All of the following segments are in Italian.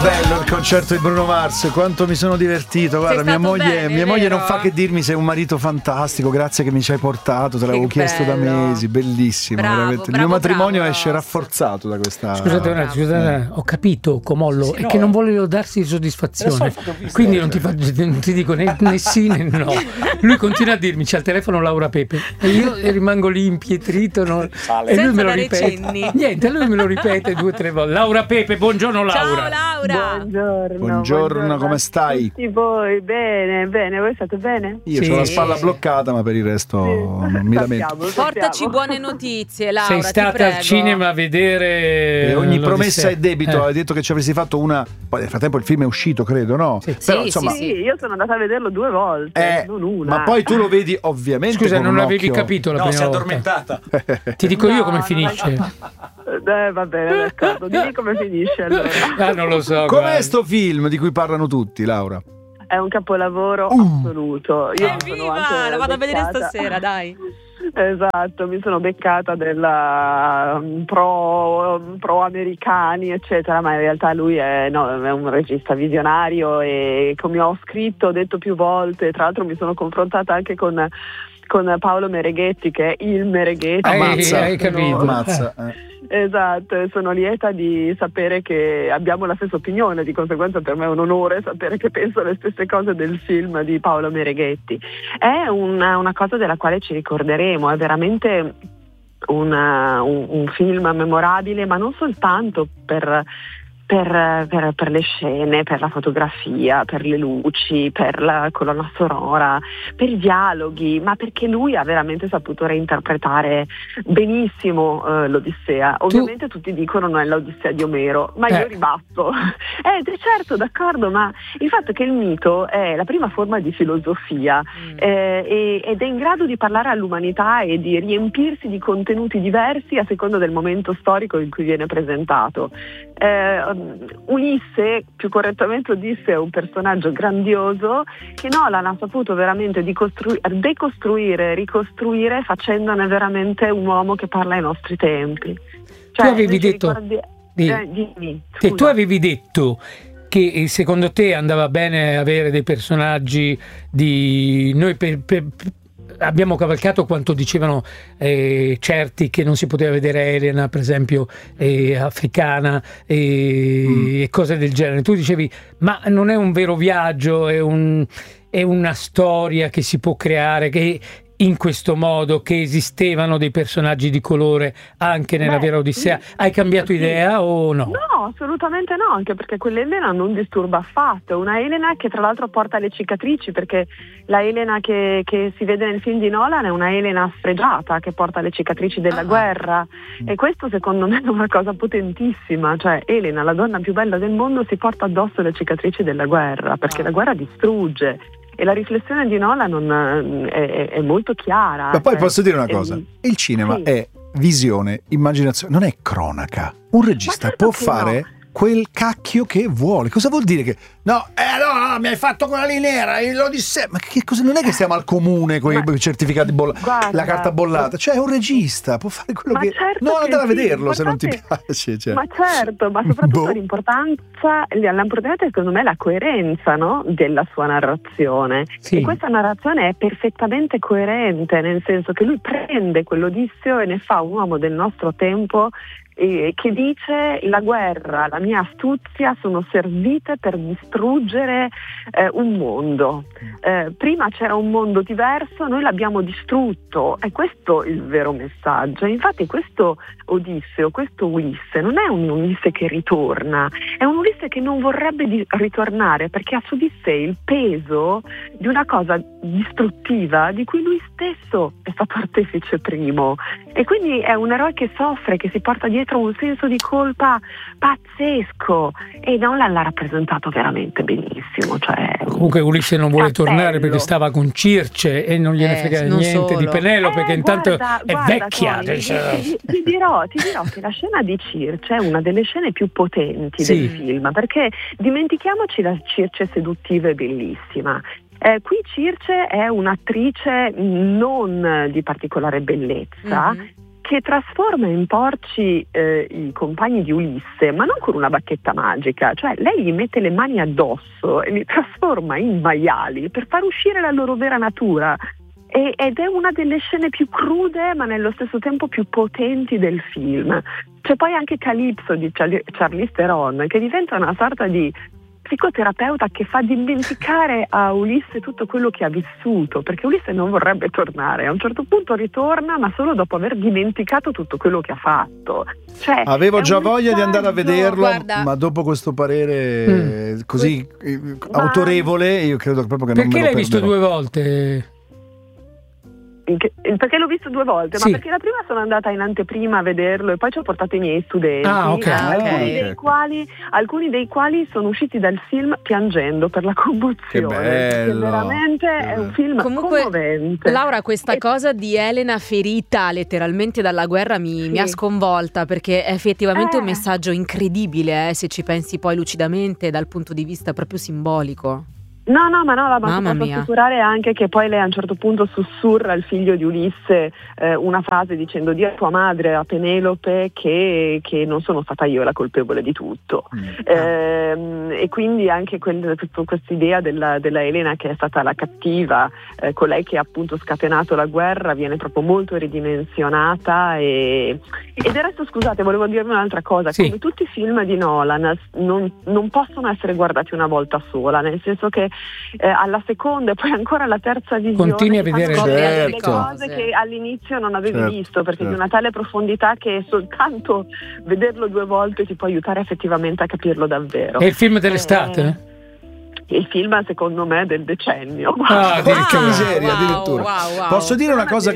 bello il concerto di Bruno Mars, quanto mi sono divertito. Guarda, mia moglie non fa che dirmi sei un marito fantastico, grazie che mi ci hai portato, te l'avevo chiesto da mesi, bellissimo, veramente. Il mio matrimonio esce rafforzato da questa. Scusate, ho capito, Comollo, è che non volevo darsi soddisfazione, quindi non ti dico né sì né no. Lui continua a dirmi c'è al telefono Laura Pepe e io rimango lì impietrito, no? E lui me lo ripete. Niente, lui me lo ripete 2 o 3 volte. Laura Pepe, buongiorno Laura. Ciao Laura. Buongiorno, come stai? Tutti voi, bene, voi state bene? Io ho la spalla bloccata, ma per il resto non mi lamento. Portaci buone notizie, Laura. Sei stata al cinema a vedere e ogni promessa è debito. Hai detto che ci avresti fatto una. Poi nel frattempo il film è uscito, credo, no? Però insomma. Sì, io sono andata a vederlo 2 volte, non una. Ma poi tu lo vedi ovviamente. Scusa, non l'avevi capito la prima volta? No, si è addormentata. Ti dico io come finisce. Va bene, d'accordo. Dimmi come finisce allora. Non lo so. Com'è sto film di cui parlano tutti, Laura? È un capolavoro assoluto. Io evviva! La vado a vedere stasera, dai. Esatto, mi sono beccata della pro americani eccetera, ma in realtà lui è un regista visionario e come ho scritto, ho detto più volte, tra l'altro mi sono confrontata anche con Paolo Mereghetti, che è il Mereghetti. Hai capito? Ammazza. Esatto, e sono lieta di sapere che abbiamo la stessa opinione, di conseguenza per me è un onore sapere che penso le stesse cose del film di Paolo Mereghetti. È una cosa della quale ci ricorderemo, è veramente un film memorabile, ma non soltanto per le scene, per la fotografia, per le luci, per la colonna sonora, per i dialoghi, ma perché lui ha veramente saputo reinterpretare benissimo l'Odissea. Ovviamente tutti dicono non è l'Odissea di Omero, ma io ribatto. Certo, d'accordo, ma il fatto è che il mito è la prima forma di filosofia ed è in grado di parlare all'umanità e di riempirsi di contenuti diversi a seconda del momento storico in cui viene presentato. Ulisse, più correttamente Odisseo, è un personaggio grandioso che Nolan ha saputo veramente decostruire, ricostruire, facendone veramente un uomo che parla ai nostri tempi. Tu avevi detto tu avevi detto che secondo te andava bene avere dei personaggi di noi abbiamo cavalcato quanto dicevano certi che non si poteva vedere Elena, per esempio, africana e cose del genere. Tu dicevi, ma non è un vero viaggio, è una storia che si può creare, che in questo modo, che esistevano dei personaggi di colore anche nella vera Odissea. Hai cambiato idea o no? No, assolutamente no, anche perché quell'Elena non disturba affatto. Una Elena che tra l'altro porta le cicatrici, perché la Elena che si vede nel film di Nolan è una Elena sfregiata che porta le cicatrici della guerra, e questo secondo me è una cosa potentissima. Cioè Elena, la donna più bella del mondo, si porta addosso le cicatrici della guerra, perché la guerra distrugge. E la riflessione di Nolan è molto chiara. Ma poi posso dire una cosa, il cinema è visione, immaginazione, non è cronaca. Un regista può fare quel cacchio che vuole. Cosa vuol dire che no, mi hai fatto quella lì nera, l'Odissea, ma che cosa? Non è che stiamo al comune con i certificati la carta bollata, cioè un regista può fare quello che non andare a vederlo se non ti piace, cioè. Ma certo, ma soprattutto l'importanza secondo me è la coerenza, no? Della sua narrazione. E questa narrazione è perfettamente coerente, nel senso che lui prende quell'Odisseo e ne fa un uomo del nostro tempo che dice: la guerra, la mia astuzia sono servite per distruggere un mondo. Prima c'era un mondo diverso, noi l'abbiamo distrutto, è questo il vero messaggio. Infatti questo Odisseo, questo Ulisse non è un Ulisse che ritorna, è un Ulisse che non vorrebbe ritornare, perché ha su di sé il peso di una cosa distruttiva di cui lui stesso è stato artefice primo, e quindi è un eroe che soffre, che si porta dietro un senso di colpa pazzesco, e Nolan l'ha rappresentato veramente benissimo. Cioè, comunque Ulisse non vuole tornare perché stava con Circe e non gliene frega niente di Penelope, che intanto è vecchia. Ti dirò che la scena di Circe è una delle scene più potenti del film, perché dimentichiamoci la Circe seduttiva e bellissima. Qui Circe è un'attrice non di particolare bellezza, che trasforma in porci i compagni di Ulisse, ma non con una bacchetta magica, cioè lei gli mette le mani addosso e li trasforma in maiali per far uscire la loro vera natura. Ed è una delle scene più crude ma nello stesso tempo più potenti del film. C'è poi anche Calypso di Charlize Theron, che diventa una sorta di psicoterapeuta che fa dimenticare a Ulisse tutto quello che ha vissuto, perché Ulisse non vorrebbe tornare. A un certo punto ritorna, ma solo dopo aver dimenticato tutto quello che ha fatto. Cioè, avevo già voglia di andare a vederlo, guarda, ma dopo questo parere così autorevole, io credo proprio che non me lo perché l'hai perderò. visto 2 volte? Perché l'ho visto 2 volte, sì. Ma perché la prima sono andata in anteprima a vederlo e poi ci ho portato i miei studenti, alcuni dei quali sono usciti dal film piangendo per la commozione. Che bello, veramente è un film commovente. Laura, questa cosa di Elena ferita letteralmente dalla guerra mi ha sconvolta, perché è effettivamente un messaggio incredibile, se ci pensi poi lucidamente dal punto di vista proprio simbolico. Ma posso assicurare anche che poi lei a un certo punto sussurra al figlio di Ulisse una frase dicendo: di a tua madre, a Penelope, che non sono stata io la colpevole di tutto. E quindi anche questa idea della Elena, che è stata la cattiva, colei che ha appunto scatenato la guerra, viene proprio molto ridimensionata. E del resto, scusate, volevo dirvi un'altra cosa. Come tutti i film di Nolan non possono essere guardati una volta sola, nel senso che alla seconda e poi ancora alla terza visione continui a vedere delle cose che all'inizio non avevi visto, perché di una tale profondità che soltanto vederlo 2 volte ti può aiutare effettivamente a capirlo davvero. È il film dell'estate? Il film secondo me del decennio. Porca miseria, addirittura. Wow. Posso dire una cosa che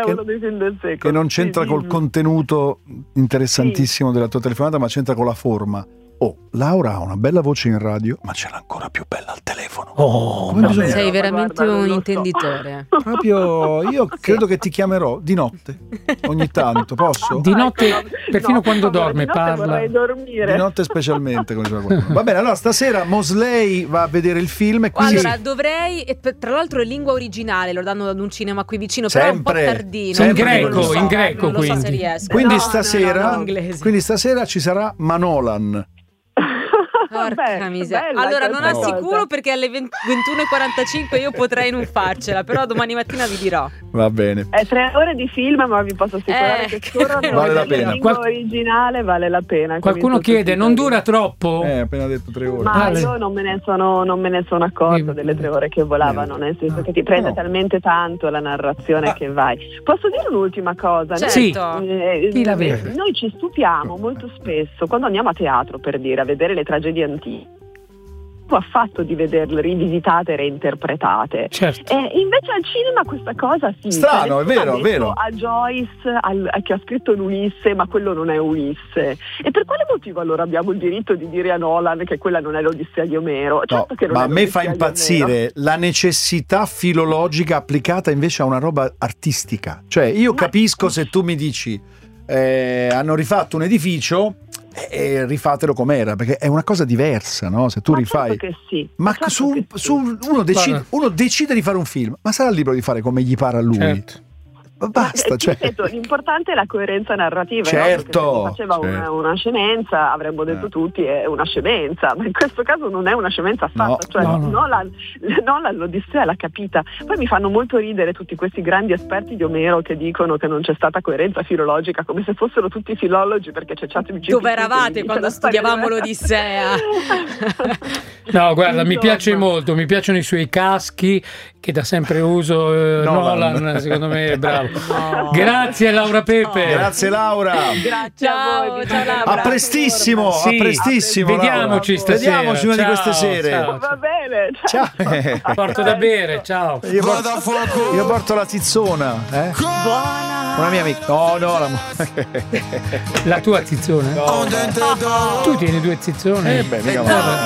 non c'entra col contenuto interessantissimo della tua telefonata, ma c'entra con la forma. Laura ha una bella voce in radio, ma ce l'ha ancora più bella al telefono. Sei veramente un intenditore. Proprio, io credo che ti chiamerò di notte, ogni tanto, posso? Di notte, perfino quando dorme, parla. Vorrei dormire. Di notte specialmente. Va bene, allora stasera Mosley va a vedere il film. Allora dovrei, tra l'altro in lingua originale, lo danno ad un cinema qui vicino, però è un po' tardino. In greco, non so se riesco. Quindi stasera ci sarà Manolan. Porca miseria. Allora non assicuro, perché alle 21:45 io potrei non farcela, però domani mattina vi dirò. Va bene. È 3 ore di film, ma vi posso assicurare che vale la pena. La lingua originale vale la pena. Qualcuno chiede, non dura troppo? Appena detto 3 ore. Ma io non me ne sono accorta delle 3 ore che volavano, nel senso che ti prende talmente tanto la narrazione che vai. Posso dire un'ultima cosa? Certo. Noi ci stupiamo molto spesso quando andiamo a teatro, per dire, a vedere le tragedie antiche, affatto di vederle rivisitate e reinterpretate. Certo. Invece al cinema questa cosa strano, è vero. A Joyce che ha scritto l'Ulisse, ma quello non è Ulisse. E per quale motivo allora abbiamo il diritto di dire a Nolan che quella non è l'Odissea di Omero? Certo che non ma è a me fa impazzire la necessità filologica applicata invece a una roba artistica. Cioè io capisco se tu mi dici hanno rifatto un edificio, rifatelo com'era, perché è una cosa diversa, no? Se tu rifai, certo che sì. Ma uno decide di fare un film, ma sarà libero di fare come gli pare a lui. Certo. Basta, l'importante è la coerenza narrativa. Certo, no? Se faceva una scemenza, avremmo detto tutti è una scemenza, ma in questo caso non è una scemenza affatto. Nolan l'Odissea l'ha capita. Poi mi fanno molto ridere tutti questi grandi esperti di Omero che dicono che non c'è stata coerenza filologica, come se fossero tutti filologi, perché c'è ChatGPT. Dove eravate quando studiavamo l'Odissea? No, guarda, mi piace molto, mi piacciono i suoi caschi che da sempre uso. Nolan, secondo me è bravo. No. Grazie Laura Pepe. Grazie Laura. Grazie a voi. Ciao Laura. A prestissimo, a prestissimo. Vediamoci stasera. Vediamoci una di queste sere. Ciao. Va bene. Ciao. Porto da bere, ciao. Io porto la zizzona, Buona. Una mia amica. No. La tua zizzona? No. Tu tieni 2 zizzone? Mica male.